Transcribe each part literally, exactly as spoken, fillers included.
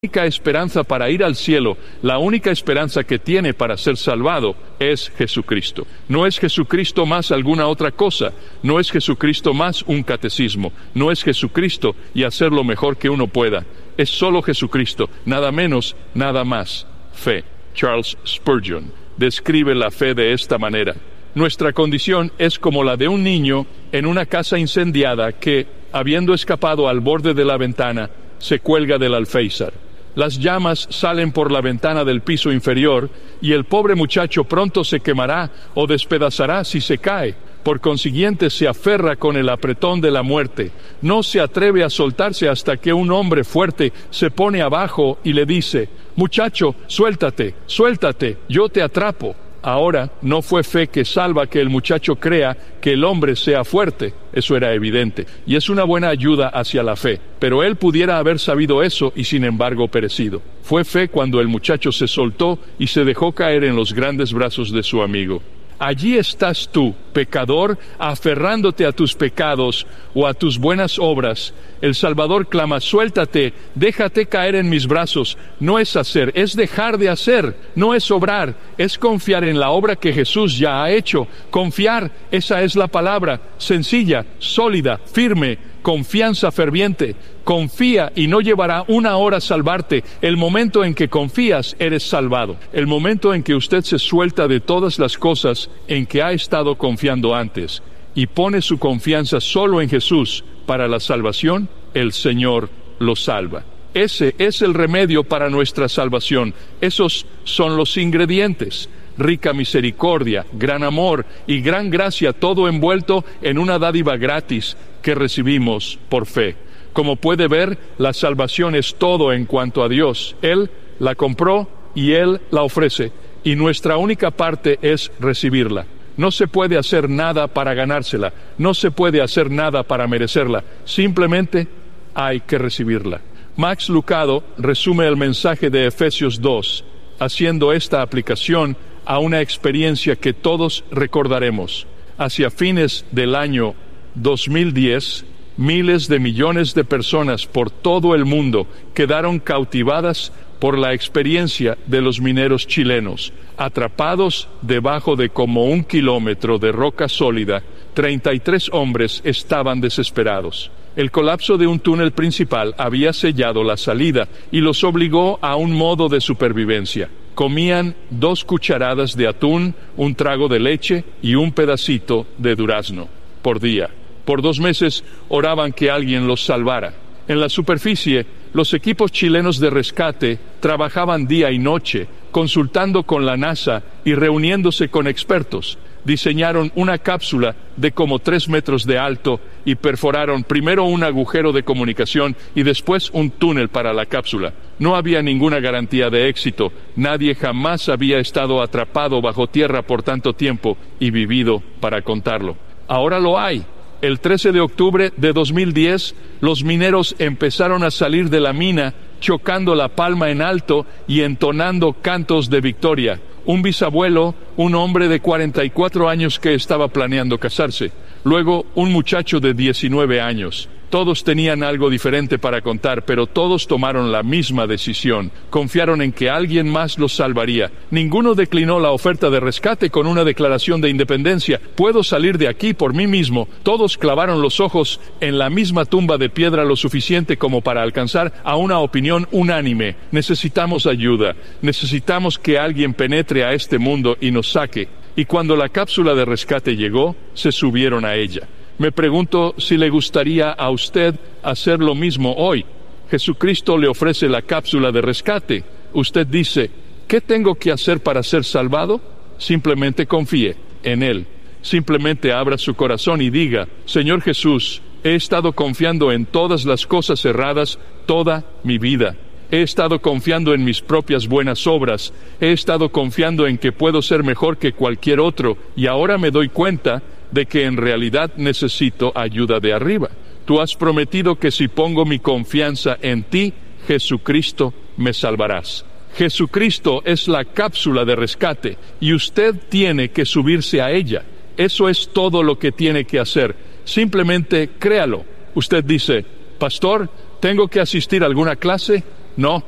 única esperanza para ir al cielo, la única esperanza que tiene para ser salvado es Jesucristo. No es Jesucristo más alguna otra cosa, no es Jesucristo más un catecismo, no es Jesucristo y hacer lo mejor que uno pueda. Es solo Jesucristo, nada menos, nada más. Fe. Charles Spurgeon describe la fe de esta manera: nuestra condición es como la de un niño en una casa incendiada que, habiendo escapado al borde de la ventana, se cuelga del alféizar. Las llamas salen por la ventana del piso inferior y el pobre muchacho pronto se quemará o despedazará si se cae. Por consiguiente, se aferra con el apretón de la muerte. No se atreve a soltarse hasta que un hombre fuerte se pone abajo y le dice: «Muchacho, suéltate, suéltate, yo te atrapo». Ahora, no fue fe que salva que el muchacho crea que el hombre sea fuerte, eso era evidente, y es una buena ayuda hacia la fe, pero él pudiera haber sabido eso y sin embargo perecido. Fue fe cuando el muchacho se soltó y se dejó caer en los grandes brazos de su amigo. Allí estás tú, pecador, aferrándote a tus pecados o a tus buenas obras. El Salvador clama: suéltate, déjate caer en mis brazos. No es hacer, es dejar de hacer. No es obrar, es confiar en la obra que Jesús ya ha hecho. Confiar, esa es la palabra, sencilla, sólida, firme. Confianza ferviente. Confía y no llevará una hora salvarte. El momento en que confías, eres salvado. El momento en que usted se suelta de todas las cosas en que ha estado confiando antes y pone su confianza solo en Jesús para la salvación, el Señor lo salva. Ese es el remedio para nuestra salvación. Esos son los ingredientes: rica misericordia, gran amor y gran gracia, todo envuelto en una dádiva gratis que recibimos por fe. Como puede ver, la salvación es todo en cuanto a Dios. Él la compró y Él la ofrece, y nuestra única parte es recibirla. No se puede hacer nada para ganársela, no se puede hacer nada para merecerla, simplemente hay que recibirla. Max Lucado resume el mensaje de Efesios dos, haciendo esta aplicación a una experiencia que todos recordaremos. Hacia fines del año dos mil diez, miles de millones de personas por todo el mundo quedaron cautivadas por la experiencia de los mineros chilenos. Atrapados debajo de como un kilómetro de roca sólida, treinta y tres hombres estaban desesperados. El colapso de un túnel principal había sellado la salida y los obligó a un modo de supervivencia. Comían dos cucharadas de atún, un trago de leche y un pedacito de durazno por día. Por dos meses oraban que alguien los salvara. En la superficie, los equipos chilenos de rescate trabajaban día y noche, consultando con la NASA y reuniéndose con expertos. Diseñaron una cápsula de como tres metros de alto y perforaron primero un agujero de comunicación y después un túnel para la cápsula. No había ninguna garantía de éxito. Nadie jamás había estado atrapado bajo tierra por tanto tiempo y vivido para contarlo. Ahora lo hay. El trece de octubre de dos mil diez, los mineros empezaron a salir de la mina, chocando la palma en alto y entonando cantos de victoria. Un bisabuelo, un hombre de cuarenta y cuatro años que estaba planeando casarse. Luego, un muchacho de diecinueve años. Todos tenían algo diferente para contar, pero todos tomaron la misma decisión. Confiaron en que alguien más los salvaría. Ninguno declinó la oferta de rescate con una declaración de independencia. Puedo salir de aquí por mí mismo. Todos clavaron los ojos en la misma tumba de piedra lo suficiente como para alcanzar a una opinión unánime. Necesitamos ayuda. Necesitamos que alguien penetre a este mundo y nos saque. Y cuando la cápsula de rescate llegó, se subieron a ella. Me pregunto si le gustaría a usted hacer lo mismo hoy. Jesucristo le ofrece la cápsula de rescate. Usted dice: ¿qué tengo que hacer para ser salvado? Simplemente confíe en Él. Simplemente abra su corazón y diga: Señor Jesús, he estado confiando en todas las cosas erradas toda mi vida. He estado confiando en mis propias buenas obras. He estado confiando en que puedo ser mejor que cualquier otro. Y ahora me doy cuenta de que en realidad necesito ayuda de arriba. Tú has prometido que si pongo mi confianza en ti, Jesucristo, me salvarás. Jesucristo es la cápsula de rescate y usted tiene que subirse a ella. Eso es todo lo que tiene que hacer. Simplemente créalo. Usted dice: Pastor, ¿tengo que asistir a alguna clase? No,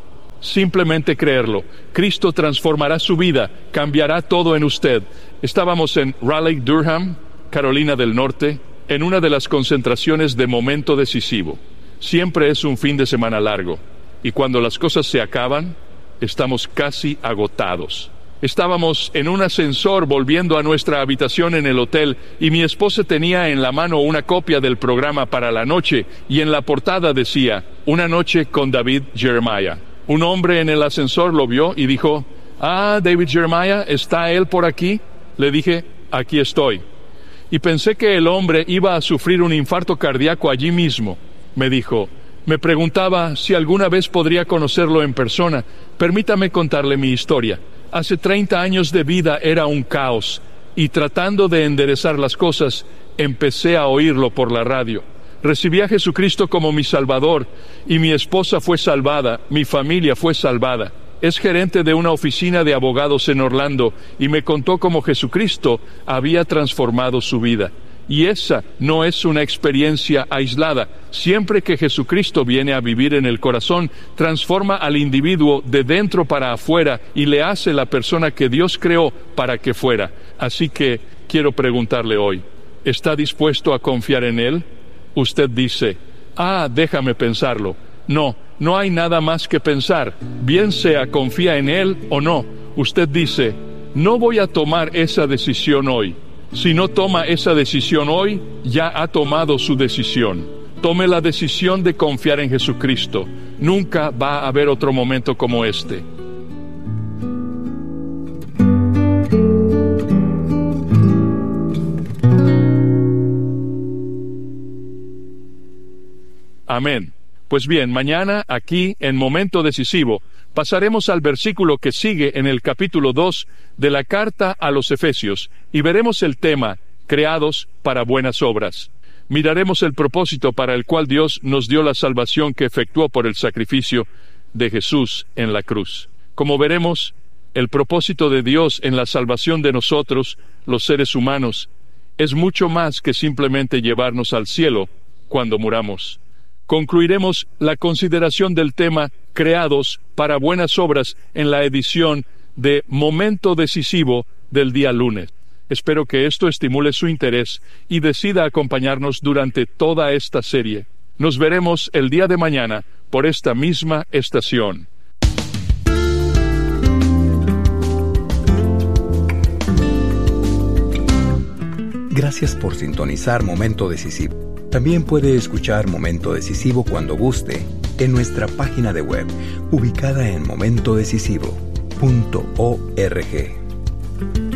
simplemente creerlo. Cristo transformará su vida, cambiará todo en usted. Estábamos en Raleigh-Durham, Carolina del Norte, en una de las concentraciones de momento decisivo. Siempre es un fin de semana largo, y cuando las cosas se acaban, estamos casi agotados. Estábamos en un ascensor volviendo a nuestra habitación en el hotel y mi esposa tenía en la mano una copia del programa para la noche y en la portada decía, Una noche con David Jeremiah. Un hombre en el ascensor lo vio y dijo, ah, David Jeremiah, ¿está él por aquí? Le dije, aquí estoy. Y pensé que el hombre iba a sufrir un infarto cardíaco allí mismo. Me dijo, me preguntaba si alguna vez podría conocerlo en persona. Permítame contarle mi historia. Hace treinta años de vida era un caos, y tratando de enderezar las cosas, empecé a oírlo por la radio. Recibí a Jesucristo como mi Salvador, y mi esposa fue salvada, mi familia fue salvada. Es gerente de una oficina de abogados en Orlando, y me contó cómo Jesucristo había transformado su vida. Y esa no es una experiencia aislada. Siempre que Jesucristo viene a vivir en el corazón, transforma al individuo de dentro para afuera y le hace la persona que Dios creó para que fuera. Así que quiero preguntarle hoy, ¿está dispuesto a confiar en Él? Usted dice, ah, déjame pensarlo. No, no hay nada más que pensar. Bien sea confía en Él o no. Usted dice, no voy a tomar esa decisión hoy. Si no toma esa decisión hoy, ya ha tomado su decisión. Tome la decisión de confiar en Jesucristo. Nunca va a haber otro momento como este. Amén. Pues bien, mañana aquí en Momento Decisivo pasaremos al versículo que sigue en el capítulo dos de la carta a los Efesios y veremos el tema, creados para buenas obras. Miraremos el propósito para el cual Dios nos dio la salvación que efectuó por el sacrificio de Jesús en la cruz. Como veremos, el propósito de Dios en la salvación de nosotros, los seres humanos, es mucho más que simplemente llevarnos al cielo cuando muramos. Concluiremos la consideración del tema creados para buenas obras en la edición de Momento Decisivo del día lunes. Espero que esto estimule su interés y decida acompañarnos durante toda esta serie. Nos veremos el día de mañana por esta misma estación. Gracias por sintonizar Momento Decisivo. También puede escuchar Momento Decisivo cuando guste en nuestra página de web, ubicada en momento decisivo punto org.